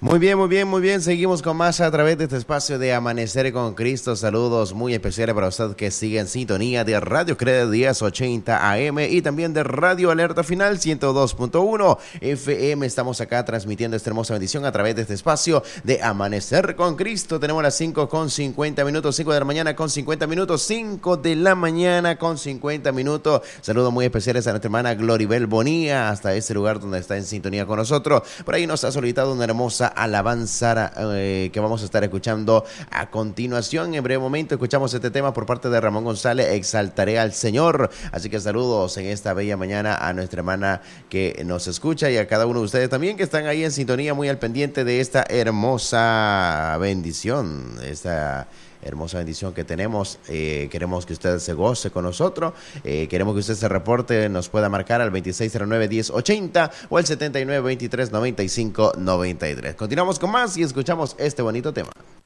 Muy bien, muy bien, muy bien. Seguimos con más a través de este espacio de Amanecer con Cristo. Saludos muy especiales para usted que sigue en sintonía de Radio Cred 1080 AM y también de Radio Alerta Final 102.1 FM. Estamos acá transmitiendo esta hermosa bendición a través de este espacio de Amanecer con Cristo. Tenemos las 5:50, 5 de la mañana con 50 minutos, 5 de la mañana con 50 minutos. Saludos muy especiales a nuestra hermana Gloribel Bonilla, hasta este lugar donde está en sintonía con nosotros. Por ahí nos ha solicitado una hermosa alabanza que vamos a estar escuchando a continuación. En breve momento escuchamos este tema por parte de Ramón González, Exaltaré al Señor. Así que saludos en esta bella mañana a nuestra hermana que nos escucha y a cada uno de ustedes también que están ahí en sintonía, muy al pendiente de esta hermosa bendición, que tenemos. Queremos que usted se goce con nosotros. Queremos que usted se reporte, nos pueda marcar al 2609-1080 o al 7923-9593. Continuamos con más y escuchamos este bonito tema.